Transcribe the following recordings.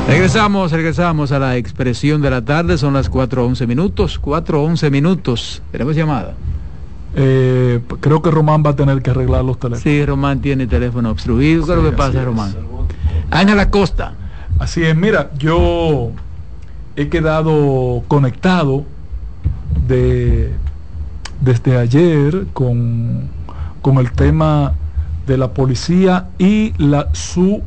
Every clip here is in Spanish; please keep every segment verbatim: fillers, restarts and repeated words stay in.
Regresamos, regresamos a la expresión de la tarde, son las cuatro once minutos, cuatro once minutos. ¿Tenemos llamada? Eh, creo que Román va a tener que arreglar los teléfonos. Sí, Román tiene teléfono obstruido. ¿Qué es lo que pasa, Román? Ángel Acosta. Así es, mira, yo he quedado conectado de, desde ayer con, con el tema de la policía y la su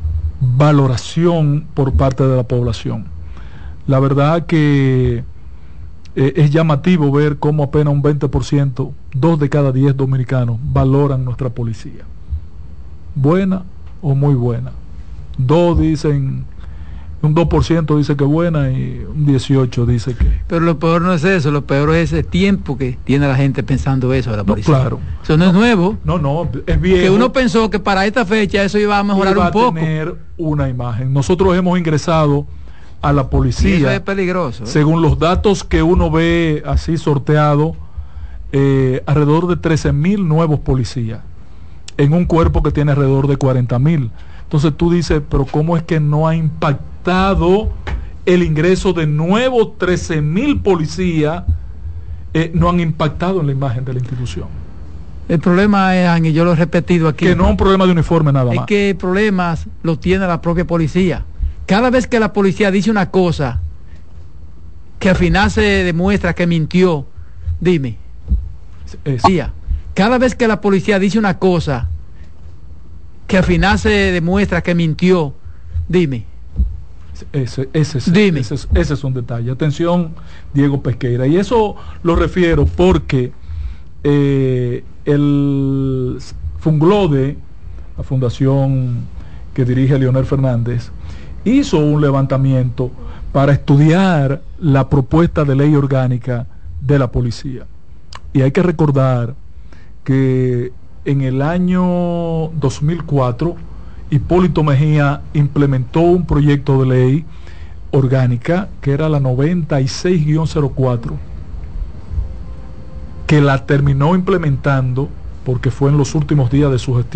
valoración por parte de la población. La verdad que eh, es llamativo ver cómo apenas un veinte por ciento, dos de cada diez dominicanos valoran nuestra policía. Buena o muy buena. Dos dicen, un dos por ciento dice que buena y un dieciocho por ciento dice que... Pero lo peor no es eso, lo peor es ese tiempo que tiene la gente pensando eso de la policía. No, claro. Eso no, no es nuevo. No, no, es viejo. Que uno pensó que para esta fecha eso iba a mejorar iba un poco. a tener una imagen. Nosotros hemos ingresado a la policía. Y eso es peligroso. ¿eh? Según los datos que uno ve así sorteado, eh, alrededor de trece mil nuevos policías en un cuerpo que tiene alrededor de cuarenta mil. Entonces tú dices, pero ¿cómo es que no ha impactado el ingreso de nuevos trece mil policías? Eh, no han impactado en la imagen de la institución. El problema es, Ángel, yo lo he repetido aquí, que no es un problema de uniforme nada es más. Es que problemas los tiene la propia policía. Cada vez que la policía dice una cosa que al final se demuestra que mintió, dime. Es. Cada vez que la policía dice una cosa que al final se demuestra que mintió, dime. Ese, ese, ese, dime. Ese, ese es un detalle. Atención, Diego Pesqueira. Y eso lo refiero porque eh, el Funglode, la fundación que dirige Leonel Fernández, hizo un levantamiento para estudiar la propuesta de ley orgánica de la policía. Y hay que recordar que en el año dos mil cuatro, Hipólito Mejía implementó un proyecto de ley orgánica que era la noventa y seis guión cero cuatro, que la terminó implementando porque fue en los últimos días de su gestión.